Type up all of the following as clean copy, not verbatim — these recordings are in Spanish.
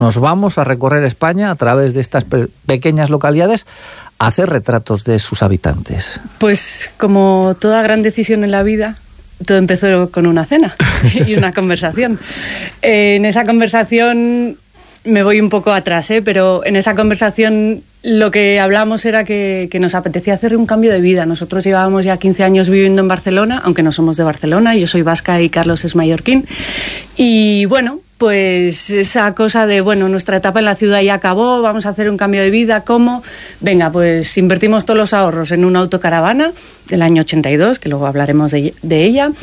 nos vamos a recorrer España a través de estas pequeñas localidades a hacer retratos de sus habitantes. Pues como toda gran decisión en la vida, todo empezó con una cena y una conversación. En esa conversación, me voy un poco atrás, pero en esa conversación lo que hablamos era que nos apetecía hacer un cambio de vida. Nosotros llevábamos ya 15 años viviendo en Barcelona, aunque no somos de Barcelona, yo soy vasca y Carlos es mallorquín. Y bueno, pues esa cosa de, nuestra etapa en la ciudad ya acabó, vamos a hacer un cambio de vida, ¿cómo? Venga, pues invertimos todos los ahorros en una autocaravana del año 82, que luego hablaremos de ella,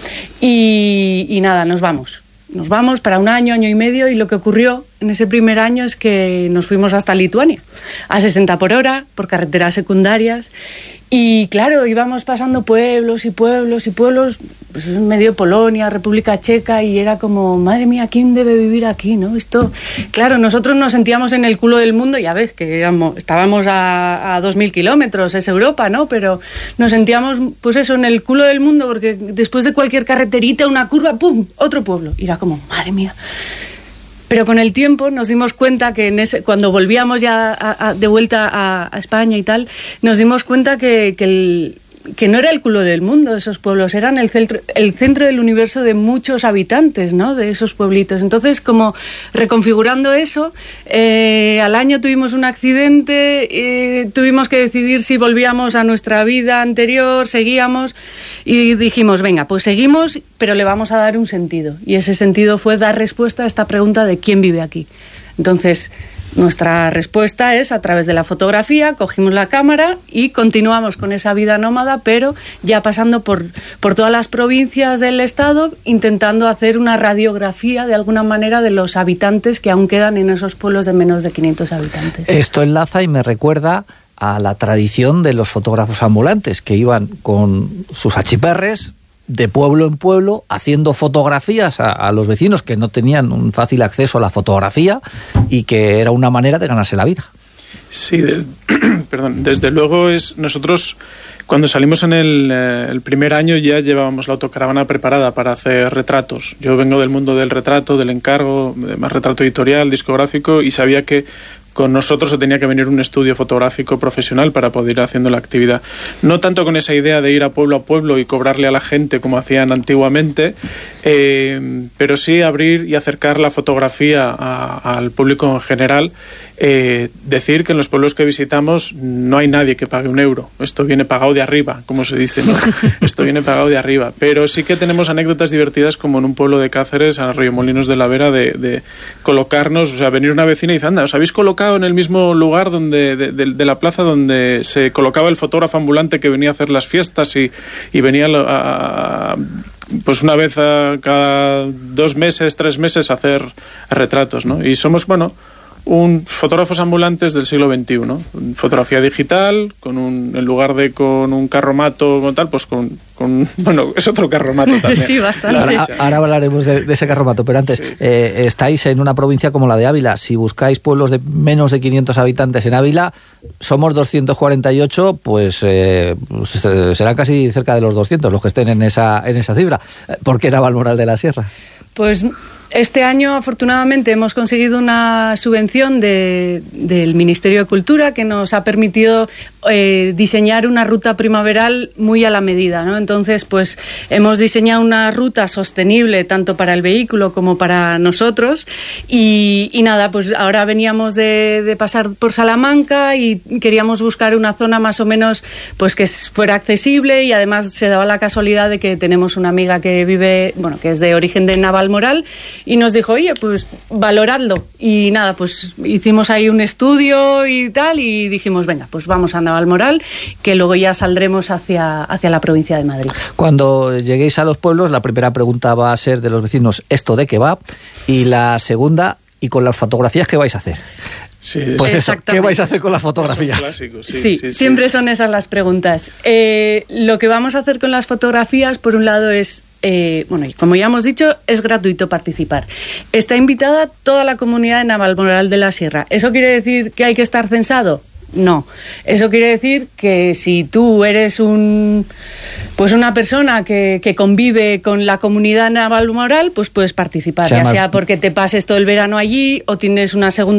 y nada, nos vamos. Nos vamos para un año, año y medio, y lo que ocurrió en ese primer año es que nos fuimos hasta Lituania, a 60 por hora, por carreteras secundarias. Y claro, íbamos pasando pueblos y pueblos y pueblos, pues en medio de Polonia, República Checa, y era como, madre mía, ¿quién debe vivir aquí, no? Esto, claro, nosotros nos sentíamos en el culo del mundo, ya ves, que estábamos a 2.000 kilómetros, es Europa, ¿no? Pero nos sentíamos, pues eso, en el culo del mundo, porque después de cualquier carreterita, una curva, ¡pum!, otro pueblo. Y era como, madre mía. Pero con el tiempo nos dimos cuenta que cuando volvíamos ya de vuelta a España y tal, nos dimos cuenta que no era el culo del mundo esos pueblos, eran el centro del universo de muchos habitantes, ¿no?, de esos pueblitos. Entonces, como reconfigurando eso, al año tuvimos un accidente, tuvimos que decidir si volvíamos a nuestra vida anterior, seguíamos, y dijimos, venga, pues seguimos, pero le vamos a dar un sentido. Y ese sentido fue dar respuesta a esta pregunta de ¿quién vive aquí? Entonces, nuestra respuesta es a través de la fotografía, cogimos la cámara y continuamos con esa vida nómada, pero ya pasando por todas las provincias del estado, intentando hacer una radiografía de alguna manera de los habitantes que aún quedan en esos pueblos de menos de 500 habitantes. Esto enlaza y me recuerda a la tradición de los fotógrafos ambulantes que iban con sus achiperres de pueblo en pueblo, haciendo fotografías a los vecinos que no tenían un fácil acceso a la fotografía y que era una manera de ganarse la vida. Sí, desde luego nosotros cuando salimos en el primer año ya llevábamos la autocaravana preparada para hacer retratos. Yo vengo del mundo del retrato, del encargo, más retrato editorial, discográfico, y sabía que con nosotros se tenía que venir un estudio fotográfico profesional para poder ir haciendo la actividad. No tanto con esa idea de ir a pueblo y cobrarle a la gente como hacían antiguamente, pero sí abrir y acercar la fotografía al público en general. Decir que en los pueblos que visitamos no hay nadie que pague €1. Esto viene pagado de arriba, como se dice, ¿no? Esto viene pagado de arriba. Pero sí que tenemos anécdotas divertidas, como en un pueblo de Cáceres, a Arroyomolinos de la Vera, de colocarnos, o sea, venir una vecina y dice, anda, ¿os habéis colocado en el mismo lugar de la plaza donde se colocaba el fotógrafo ambulante que venía a hacer las fiestas y venía pues una vez a cada 2 meses, 3 meses a hacer retratos, ¿no? Y somos, fotógrafos ambulantes del siglo XXI, ¿no? Fotografía digital, en lugar de con un carromato con tal, pues es otro carromato también. Sí, bastante. Ahora hablaremos de ese carromato, pero antes, sí. Estáis en una provincia como la de Ávila. Si buscáis pueblos de menos de 500 habitantes en Ávila, somos 248, pues serán casi cerca de los 200 los que estén en esa cifra. ¿Por qué Navalmoral de la Sierra? Pues este año, afortunadamente, hemos conseguido una subvención del Ministerio de Cultura que nos ha permitido diseñar una ruta primaveral muy a la medida, ¿no? Entonces, pues hemos diseñado una ruta sostenible tanto para el vehículo como para nosotros y nada, pues ahora veníamos de pasar por Salamanca y queríamos buscar una zona más o menos pues que fuera accesible, y además se daba la casualidad de que tenemos una amiga que vive, que es de origen de Navalmoral, y nos dijo, oye, pues valoradlo. Y nada, pues hicimos ahí un estudio y tal, y dijimos, venga, pues vamos a Navalmoral, que luego ya saldremos hacia la provincia de Madrid. Cuando lleguéis a los pueblos, la primera pregunta va a ser de los vecinos, ¿esto de qué va? Y la segunda, ¿y con las fotografías qué vais a hacer? Sí, pues eso, ¿qué vais a hacer con las fotografías? Sí, siempre son esas las preguntas. Lo que vamos a hacer con las fotografías, por un lado, es y como ya hemos dicho, es gratuito participar. Está invitada toda la comunidad de Navalmoral de la Sierra. ¿Eso quiere decir que hay que estar censado? No. Eso quiere decir que si tú eres una persona que convive con la comunidad naval moral, pues puedes participar, ya sea porque te pases todo el verano allí o tienes una segunda